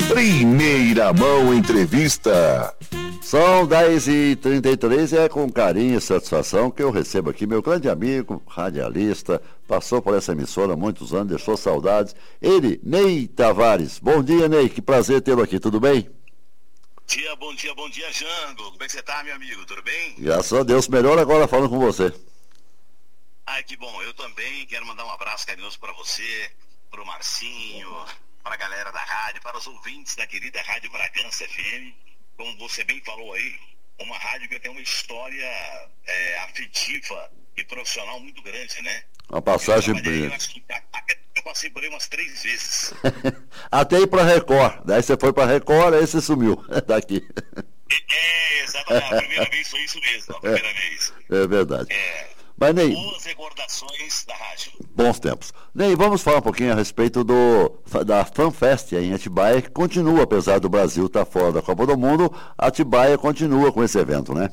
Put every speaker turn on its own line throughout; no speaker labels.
Primeira Mão Entrevista.
São 10h33 e é com carinho e satisfação que eu recebo aqui meu grande amigo, radialista, passou por essa emissora há muitos anos, deixou saudades. Ele, Ney Tavares. Bom dia, Ney, que prazer tê-lo aqui, tudo bem?
Bom dia, Jango. Como é que você tá, meu amigo? Tudo bem?
Graças a Deus, melhor agora falando com você.
Ai, que bom. Eu também quero mandar um abraço carinhoso para você, pro Marcinho, para a galera da rádio, para os ouvintes da querida Rádio Bragança FM. Como você bem falou aí, uma rádio que tem uma história afetiva e profissional muito grande, né?
Uma passagem...
Eu passei por aí umas 3 vezes.
Até ir pra Record. Daí você foi pra Record, aí você sumiu daqui.
Exatamente. A primeira vez foi isso mesmo, a primeira vez.
É verdade. Mas, Ney,
boas recordações da rádio.
Bons tempos. Ney, vamos falar um pouquinho a respeito da FanFest aí em Atibaia, que continua, apesar do Brasil estar fora da Copa do Mundo, Atibaia continua com esse evento, né?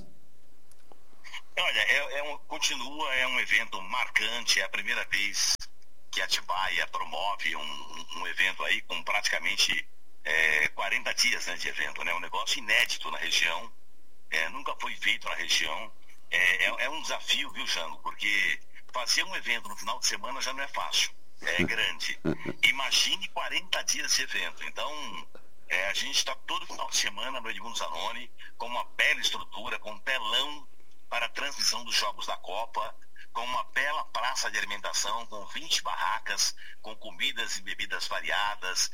Olha, continua, é um evento marcante, é a primeira vez que Atibaia promove um evento aí com praticamente 40 dias, né, de evento, né? Um negócio inédito na região, nunca foi feito na região. É um desafio, viu, Jango? Porque fazer um evento no final de semana já não é fácil, é grande. Imagine 40 dias de evento. Então, a gente está todo final de semana no Edmundo Zanoni, com uma bela estrutura, com telão para a transmissão dos Jogos da Copa, com uma bela praça de alimentação, com 20 barracas, com comidas e bebidas variadas,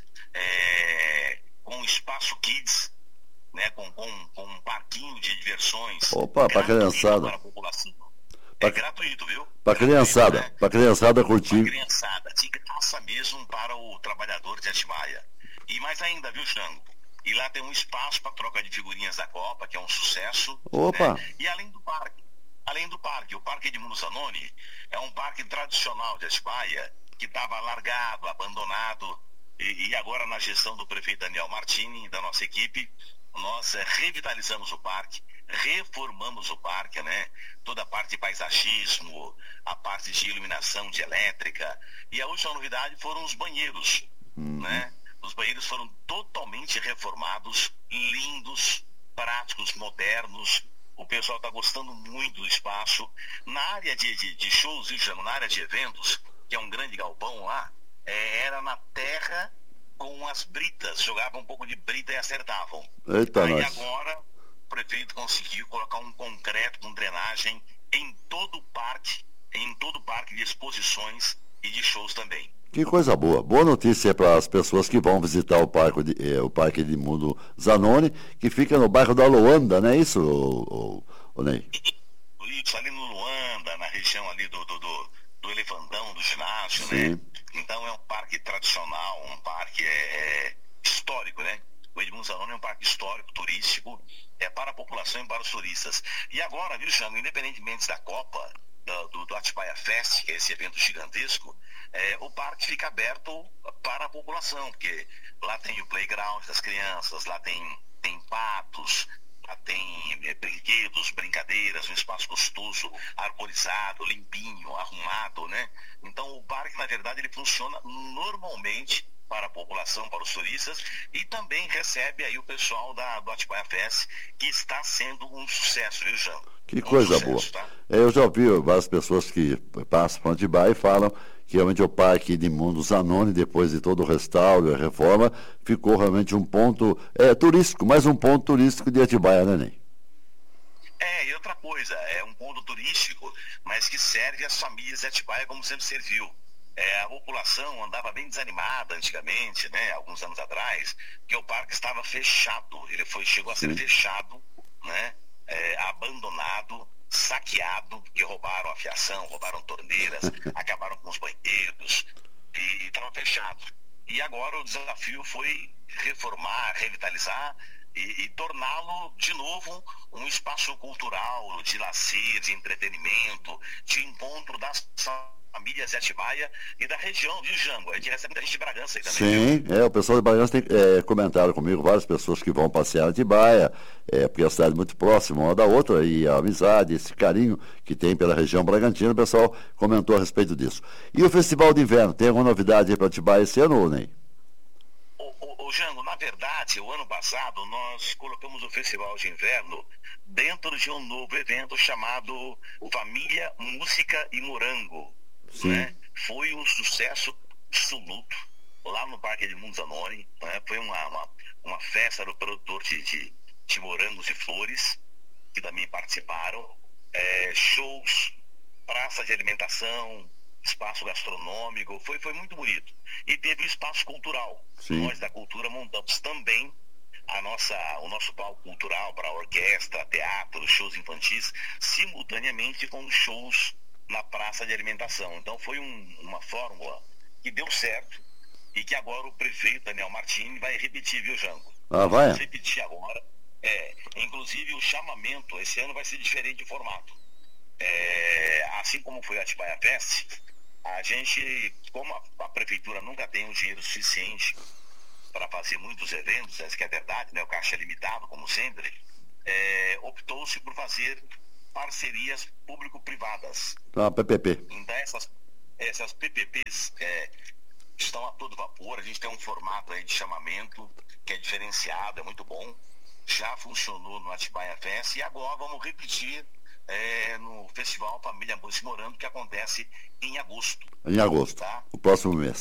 com espaço kids, né, com um parquinho de diversões.
Opa, para criançada.
Para a população. É gratuito, viu?
Para criançada, né? Para criançada curtir.
Para criançada, de graça mesmo para o trabalhador de Atibaia. E mais ainda, viu, Jango? E lá tem um espaço para troca de figurinhas da Copa, que é um sucesso.
Opa!
Né? E além do parque, o Parque Edmundo Zanoni é um parque tradicional de Atibaia, que estava largado, abandonado, e agora na gestão do prefeito Daniel Martini e da nossa equipe, nós revitalizamos o parque, reformamos o parque, né? Toda a parte de paisagismo, a parte de iluminação, de elétrica. E a última novidade foram os banheiros, né? Os banheiros foram totalmente reformados, lindos, práticos, modernos. O pessoal está gostando muito do espaço. Na área de shows, na área de eventos, que é um grande galpão lá, era na terra com as britas, jogavam um pouco de brita e acertavam.
Eita,
aí
nós.
Agora o prefeito conseguiu colocar um concreto com drenagem em todo o parque de exposições e de shows também.
Que coisa boa. Boa notícia para as pessoas que vão visitar o Parque Edmundo Zanoni, que fica no bairro da Luanda, não é isso, Ney?
Isso, ali no Luanda, na região ali do Elefantão, do ginásio,
sim,
né? Então é um parque tradicional, um parque histórico, né? O Edmundo Zanoni é um parque histórico, turístico, para a população e para os turistas. E agora, viu, Jango, independentemente da Copa, do Atibaia Fest, que é esse evento gigantesco, o parque fica aberto para a população, porque lá tem o playground das crianças, lá tem patos, lá tem brinquedos, brincadeiras, um espaço gostoso, arborizado, limpinho, arrumado, né? Então o parque, na verdade, ele funciona normalmente para a população, para os turistas, e também recebe aí o pessoal do Atibaia Fest, que está sendo um sucesso, viu, João?
Que coisa boa. Tá? Eu já ouvi várias pessoas que passam por Atibaia e falam que realmente o Parque Edmundo Zanoni, depois de todo o restauro e a reforma, ficou realmente um ponto turístico, mais um ponto turístico de Atibaia, né, Ney?
E outra coisa, é um ponto turístico, mas que serve às famílias de Atibaia como sempre serviu. A população andava bem desanimada antigamente, né, alguns anos atrás, que o parque estava fechado, ele chegou a ser fechado, né, abandonado, saqueado, que roubaram a fiação, roubaram torneiras, acabaram com os banheiros, e estava fechado. E agora o desafio foi reformar, revitalizar e torná-lo de novo um espaço cultural, de lazer, de entretenimento, de encontro das famílias de Atibaia e da região, viu, Jango? A gente recebe muita gente de Bragança aí também.
Sim, o pessoal de Bragança tem comentado comigo, várias pessoas que vão passear em Atibaia, porque é a cidade é muito próxima uma da outra, e a amizade, esse carinho que tem pela região bragantina, o pessoal comentou a respeito disso. E o Festival de Inverno, tem alguma novidade aí para Atibaia esse ano, ou nem?
O Ô Jango, na verdade, o ano passado nós colocamos o Festival de Inverno dentro de um novo evento chamado Família, Música e Morango. Né? Foi um sucesso absoluto lá no Parque Edmundo Zanoni. Né? Foi uma festa do produtor de morangos e flores, que também participaram. Shows, praça de alimentação, espaço gastronômico, foi muito bonito. E teve o espaço cultural. Sim. Nós da cultura montamos também o nosso palco cultural para orquestra, teatro, shows infantis, simultaneamente com shows na praça de alimentação. Então foi uma fórmula que deu certo e que agora o prefeito Daniel Martini vai repetir, viu, Jango?
Vai?
Vamos repetir agora. Inclusive o chamamento esse ano vai ser diferente de formato. Assim como foi a Atibaia Fest, a gente, como a prefeitura nunca tem o dinheiro suficiente para fazer muitos eventos, essa que é a verdade, né? O caixa é limitado, como sempre, optou-se por fazer parcerias público-privadas.
PPP.
Então essas PPPs estão a todo vapor. A gente tem um formato aí de chamamento que é diferenciado, é muito bom. Já funcionou no Atibaia Fest e agora vamos repetir no Festival Família, Música e Morango, que acontece em agosto.
Em agosto, tá? O próximo mês.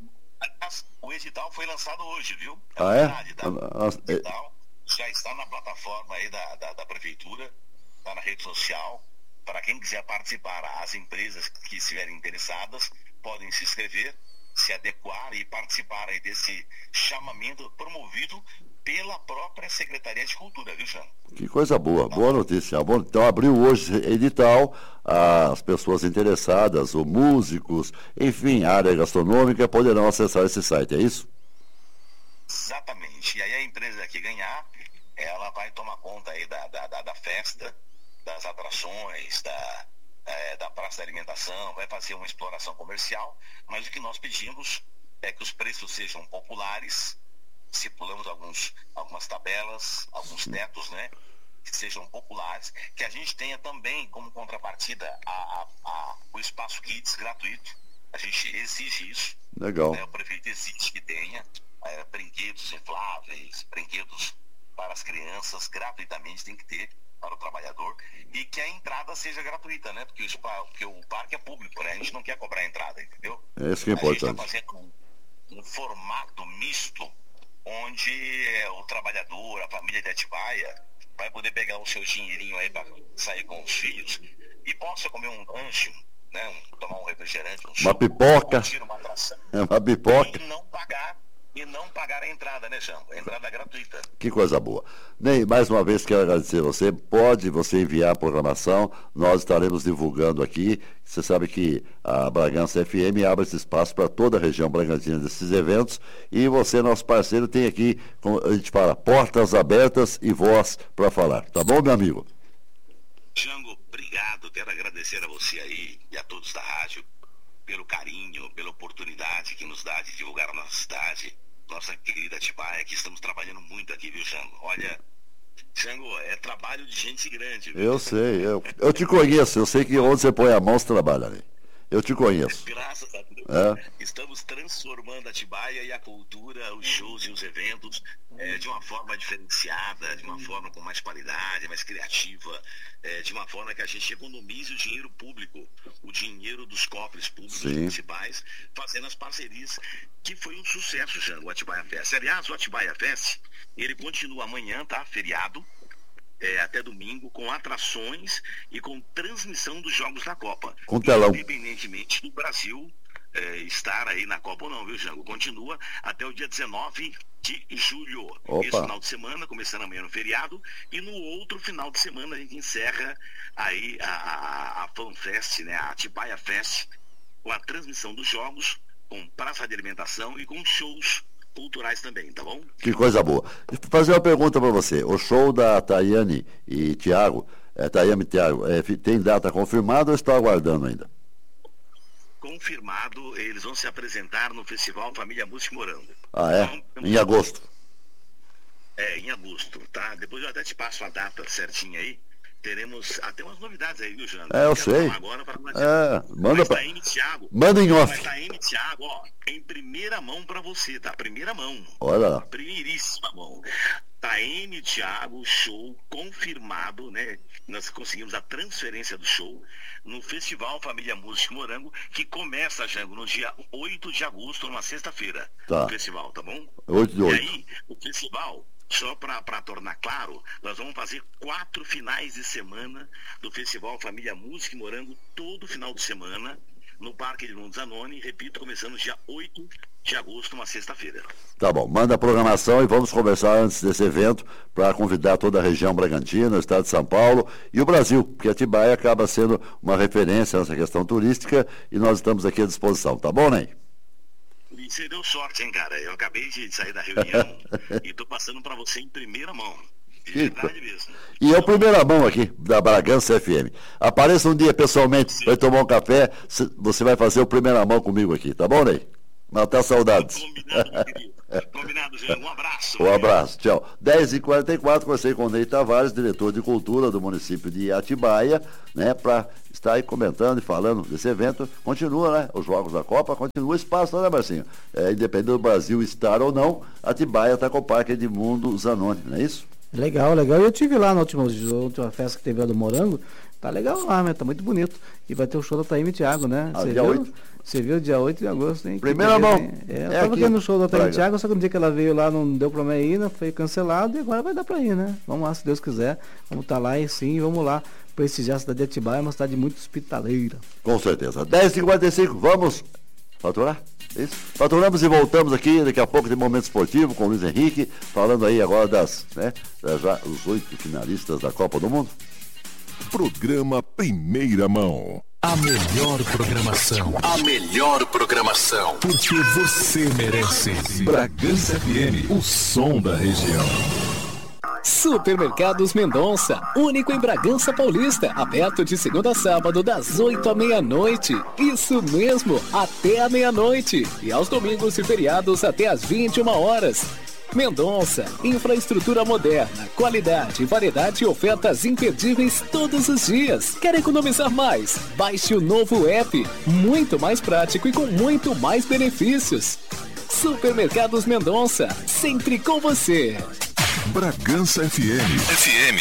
O edital foi lançado hoje, viu?
Verdade,
tá? O edital já está na plataforma aí da prefeitura, está na rede social. Para quem quiser participar, as empresas que estiverem interessadas podem se inscrever, se adequar e participar aí desse chamamento promovido pela própria Secretaria de Cultura, viu, Jean?
Que coisa boa, boa notícia. Então abriu hoje edital, as pessoas interessadas, os músicos, enfim, a área gastronômica poderão acessar esse site, é isso?
Exatamente. E aí a empresa que ganhar, ela vai tomar conta aí da festa, das atrações, da praça da alimentação, vai fazer uma exploração comercial, mas o que nós pedimos é que os preços sejam populares. Estipulamos algumas tabelas, alguns tetos, né, que sejam populares, que a gente tenha também como contrapartida o espaço Kids gratuito. A gente exige isso.
Legal.
O prefeito exige que tenha brinquedos infláveis, brinquedos para as crianças, gratuitamente tem que ter para o trabalhador, e que a entrada seja gratuita, né, porque o parque é público, né, a gente não quer cobrar a entrada, entendeu?
É isso que é importante.
A gente está fazendo um formato misto, onde o trabalhador, a família de Atibaia, vai poder pegar o seu dinheirinho aí para sair com os filhos e possa comer um lanche, né, tomar um refrigerante,
uma pipoca,
uma atração,
uma pipoca,
e não pagar a entrada, né, Jango? A entrada gratuita.
Que coisa boa. Ney, mais uma vez quero agradecer você. Pode você enviar a programação, nós estaremos divulgando aqui. Você sabe que a Bragança FM abre esse espaço para toda a região bragantina desses eventos. E você, nosso parceiro, tem aqui, como a gente fala, portas abertas e voz para falar. Tá bom, meu amigo?
Jango, obrigado. Quero agradecer a você aí e a todos da rádio pelo carinho, pela oportunidade que nos dá de divulgar a nossa cidade, nossa querida Atibaia, que estamos trabalhando muito aqui, viu, Jango? Olha, Jango, é trabalho de gente grande, viu?
Eu sei, eu te conheço, eu sei que onde você põe a mão, você trabalha ali. Eu te conheço.
Graças a Deus. Estamos transformando a Atibaia e a cultura, os shows e os eventos de uma forma diferenciada, de uma forma com mais qualidade, mais criativa, de uma forma que a gente economize o dinheiro público, o dinheiro dos cofres públicos municipais, fazendo as parcerias, que foi um sucesso, já, o Atibaia Fest. Aliás, o Atibaia Fest, ele continua amanhã, tá? Feriado. Até domingo, com atrações e com transmissão dos jogos da Copa.
Com telão.
Independentemente do Brasil estar aí na Copa ou não, viu, Jango? Continua até o dia 19 de julho. Esse final de semana, começando amanhã no feriado, e no outro final de semana a gente encerra aí a FanFest, né? A Atibaia Fest, com a transmissão dos jogos, com praça de alimentação e com shows culturais também, tá bom?
Que coisa boa. Deixa eu fazer uma pergunta para você. O show da Tayane e Thiago, Tayane e Thiago, tem data confirmada ou estão aguardando ainda?
Confirmado, eles vão se apresentar no Festival Família, Música e Morango.
Então, em agosto?
Em agosto, tá? Depois eu até te passo a data certinha aí, teremos até umas novidades aí, viu, Jânio?
Eu sei.
Agora para
manda
pra Thiago.
Manda em off.
Mas tá Thiago, ó, em primeira mão para você, tá? Primeira mão.
Olha lá.
Primeiríssima mão. Taeme Thiago, show confirmado, né? Nós conseguimos a transferência do show no Festival Família Música Morango, que começa, Jango, no dia 8 de agosto, numa sexta-feira.
Tá.
O festival, tá bom?
8 de 8.
E aí, o festival, só para tornar claro, nós vamos fazer 4 finais de semana do Festival Família Música Morango, todo final de semana, no Parque de Edmundo Zanoni, repito, começando dia 8 de agosto, uma sexta-feira.
Tá bom, manda a programação e vamos conversar antes desse evento para convidar toda a região Bragantina, o estado de São Paulo e o Brasil, porque Atibaia acaba sendo uma referência nessa questão turística e nós estamos aqui à disposição, tá bom, Ney?
Você deu sorte, hein, cara? Eu acabei de sair da reunião e tô passando para você em primeira mão. De verdade mesmo.
E é o primeira mão aqui, da Bragança FM. Apareça um dia pessoalmente, vai tomar um café, você vai fazer o primeira mão comigo aqui, tá bom, Ney? Matar saudades.
Combinado, meu querido. Combinado, Jean. Um abraço.
Um abraço, tchau. 10h44, conversei com o Ney Tavares, diretor de cultura do município de Atibaia, né, para estar aí comentando e falando desse evento. Continua, né? Os Jogos da Copa, continua o espaço, né, Marcinho? Independente do Brasil estar ou não, Atibaia está com o Parque Edmundo Zanoni, não é isso?
Legal. Eu tive lá na última festa que teve lá do Morango. Tá legal lá, né? Tá muito bonito. E vai ter o show da Taeme Thiago, né?
Dia 8?
Você viu dia 8 de agosto, hein?
Primeira mão.
Eu tava aqui no show da Taeme Thiago, só que no dia que ela veio lá não deu pra mim ir, né? Foi cancelado e agora vai dar pra ir, né? Vamos lá, se Deus quiser. Vamos estar lá e sim, vamos lá prestigiar a cidade de Atibaia, é uma cidade muito hospitaleira.
Com certeza. 10h55, vamos faturar? Isso. Faturamos e voltamos aqui daqui a pouco de Momento Esportivo com o Luiz Henrique, falando aí agora já os 8 finalistas da Copa do Mundo.
Programa Primeira Mão.
A melhor programação. A melhor programação.
Porque você merece. Bragança FM, o som da região.
Supermercados Mendonça, único em Bragança Paulista, aberto de segunda a sábado das 8 à meia-noite. Isso mesmo, até a meia-noite. E aos domingos e feriados até às 21 horas. Mendonça, infraestrutura moderna, qualidade, variedade e ofertas imperdíveis todos os dias. Quer economizar mais? Baixe o novo app, muito mais prático e com muito mais benefícios. Supermercados Mendonça, sempre com você.
Bragança FM.